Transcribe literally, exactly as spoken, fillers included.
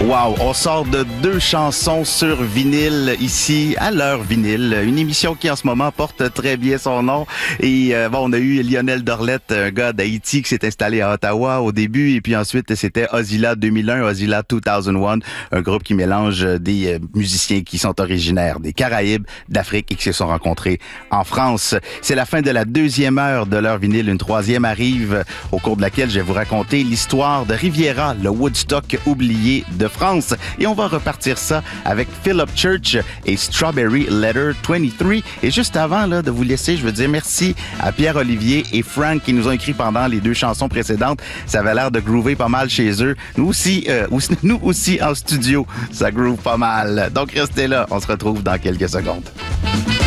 Wow, on sort de deux chansons sur vinyle ici à l'heure vinyle, une émission qui en ce moment porte très bien son nom. Et euh, bon, on a eu Lionel Dorlette, un gars d'Haïti qui s'est installé à Ottawa au début, et puis ensuite c'était Ozilla deux mille un, Ozilla deux mille un, un groupe qui mélange des euh, musiciens qui sont originaires des Caraïbes, d'Afrique et qui se sont rencontrés en France. C'est la fin de la deuxième heure de l'heure vinyle, une troisième arrive au cours de laquelle je vais vous raconter l'histoire de Riviera, le Woodstock oublié de France. Et on va repartir ça avec Philip Church et Strawberry Letter vingt-trois. Et juste avant là, de vous laisser, je veux dire merci à Pierre-Olivier et Frank qui nous ont écrit pendant les deux chansons précédentes. Ça avait l'air de groover pas mal chez eux. Nous aussi, euh, nous aussi en studio, ça groove pas mal. Donc restez là, on se retrouve dans quelques secondes.